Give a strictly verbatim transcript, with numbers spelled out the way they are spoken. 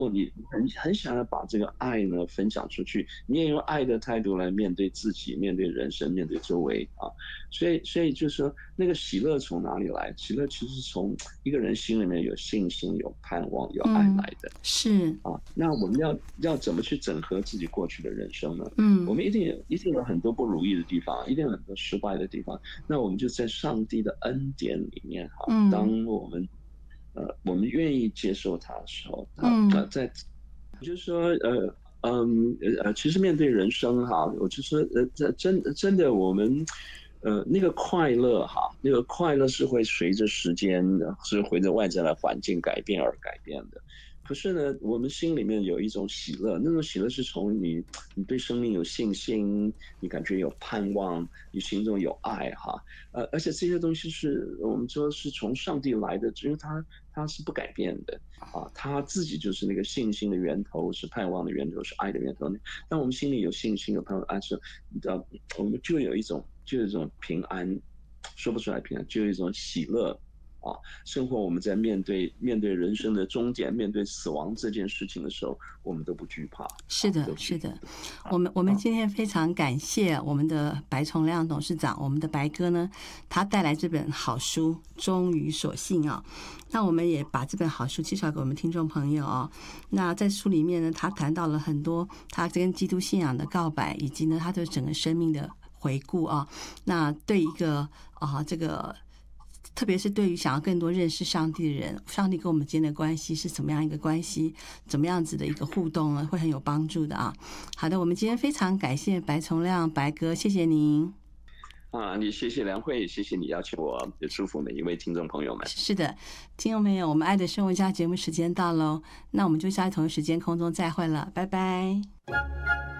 你很很想要把这个爱呢分享出去，你也用爱的态度来面对自己、面对人生、面对周围啊。所以，所以就是说，那个喜乐从哪里来？喜乐其实是从一个人心里面有信心、有盼望、有爱嗯， 来的。 是， 啊，那我们要要怎么去整合自己过去的人生呢？我嗯们一定有一定有很多不如意的地方，一定有很多失败的地方。那我们就在上帝的恩典里面哈， 嗯当我们呃我们愿意接受他的时候，他呃嗯在就是说呃嗯呃呃，其实面对人生哈，我就说呃这真真的我们。呃，那个快乐哈，那个快乐是会随着时间，是随着外在的环境改变而改变的。可是呢，我们心里面有一种喜乐，那种喜乐是从你你对生命有信心，你感觉有盼望，你心中有爱哈，呃，而且这些东西是我们说是从上帝来的，只有他他是不改变的啊，他自己就是那个信心的源头，是盼望的源头，是爱的源头。当我们心里有信心、有盼望、爱时，呃，我们就有一种就有一种平安，说不出来平安，就有一种喜乐啊，生活我们在面对面对人生的终点，面对死亡这件事情的时候，我们都不惧怕啊， 是的， 都不惧是的， 都不惧怕我们我们啊。 今天非常感谢我们的白崇亮董事长，我们的白哥呢，他带来这本好书《忠于所信》啊。那我们也把这本好书介绍给我们听众朋友啊。那在书里面呢，他谈到了很多他跟基督信仰的告白，以及呢他对整个生命的回顾啊。那对一个啊这个。特别是对于想要更多认识上帝的人，上帝跟我们之间的关系是怎么样一个关系，怎么样子的一个互动呢，会很有帮助的啊。好的，我们今天非常感谢白崇亮白哥，谢谢您。 啊，你谢谢梁慧，谢谢你邀请我，也祝福每一位听众朋友们。 是的，听众朋友，我们爱的生活家节目时间到喽，那我们就下一同一时间空中再会了，拜拜。